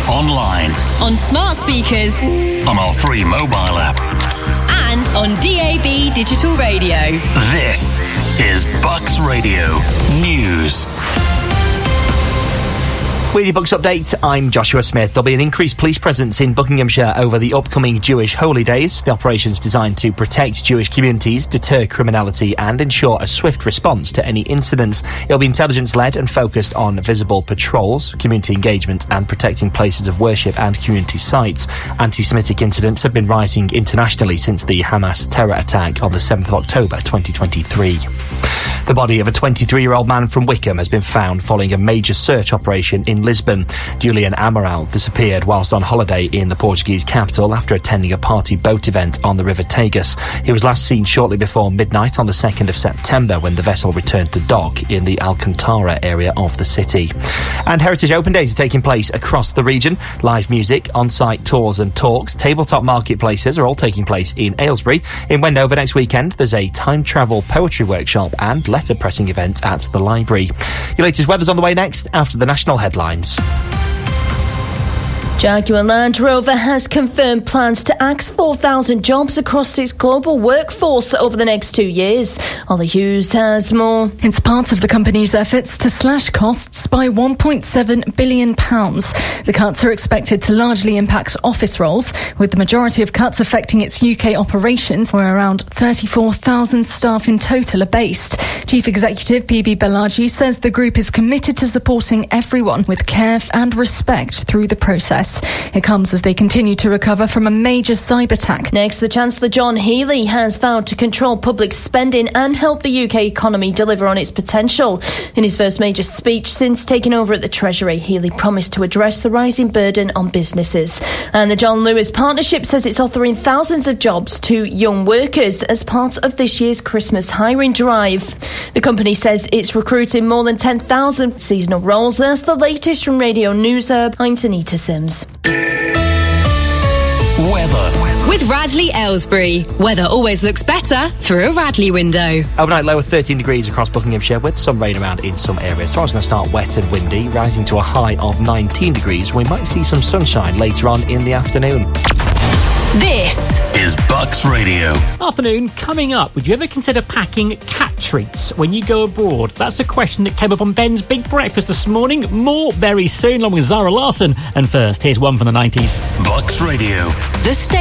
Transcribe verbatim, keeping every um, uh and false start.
online, on smart speakers, on our free mobile app, and on D A B digital radio. This is Bucks Radio News. With your Bucks update, I'm Joshua Smith. There'll be an increased police presence in Buckinghamshire over the upcoming Jewish holy days. The operation's designed to protect Jewish communities, deter criminality and ensure a swift response to any incidents. It'll be intelligence-led and focused on visible patrols, community engagement and protecting places of worship and community sites. Anti-Semitic incidents have been rising internationally since the Hamas terror attack on the seventh of October twenty twenty-three. The body of a twenty-three-year-old man from Wickham has been found following a major search operation in Lisbon. Julian Amaral disappeared whilst on holiday in the Portuguese capital after attending a party boat event on the River Tagus. He was last seen shortly before midnight on the second of September when the vessel returned to dock in the Alcantara area of the city. And Heritage Open Days are taking place across the region. Live music, on-site tours and talks, tabletop marketplaces are all taking place in Aylesbury. In Wendover next weekend, there's a time travel poetry workshop and letter pressing event at the library. Your latest weather's on the way next after the national headlines. Jaguar Land Rover has confirmed plans to axe four thousand jobs across its global workforce over the next two years. Ollie Hughes has more. It's part of the company's efforts to slash costs by one point seven billion pounds. The cuts are expected to largely impact office roles, with the majority of cuts affecting its U K operations, where around thirty-four thousand staff in total are based. Chief Executive P B Balaji says the group is committed to supporting everyone with care and respect through the process. It comes as they continue to recover from a major cyber attack. Next, the Chancellor John Healey has vowed to control public spending and help the U K economy deliver on its potential. In his first major speech since taking over at the Treasury, Healey promised to address the rising burden on businesses. And the John Lewis Partnership says it's offering thousands of jobs to young workers as part of this year's Christmas hiring drive. The company says it's recruiting more than ten thousand seasonal roles. That's the latest from Radio News Hub. I'm Tanita Sims. Weather. With Radley Aylesbury. Weather always looks better through a Radley window. Overnight low of thirteen degrees across Buckinghamshire with some rain around in some areas. Tomorrow's going to start wet and windy, rising to a high of nineteen degrees. We might see some sunshine later on in the afternoon. This is Bucks Radio. Afternoon, coming up, would you ever consider packing cat treats when you go abroad? That's a question that came up on Ben's Big Breakfast this morning. More very soon, along with Zara Larsson. And first, here's one from the nineties. Bucks Radio. The